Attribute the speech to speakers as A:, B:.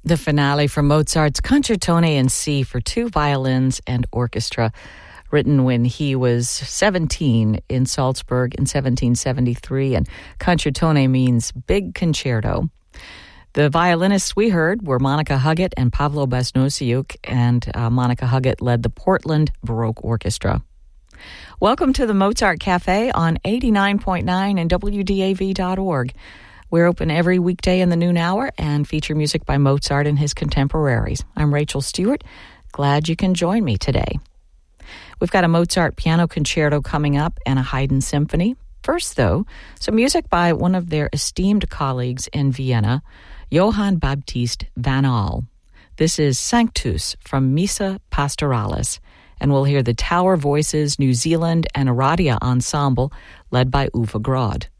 A: The finale from Mozart's Concertone in C for two violins and orchestra, written when he was 17 in Salzburg in 1773, and concertone means big concerto. The violinists we heard were Monica Huggett and Pavlo Basnosiuk, and Monica Huggett led the Portland Baroque Orchestra. Welcome to the Mozart Cafe on 89.9 and WDAV.org. We're open every weekday in the noon hour and feature music by Mozart and his contemporaries. I'm Rachel Stewart. Glad you can join me today. We've got a Mozart piano concerto coming up and a Haydn symphony. First, though, some music by one of their esteemed colleagues in Vienna, Johann Baptist van Al. This is Sanctus from Missa Pastoralis, and we'll hear the Tower Voices New Zealand and Aradia Ensemble led by Uwe Grod.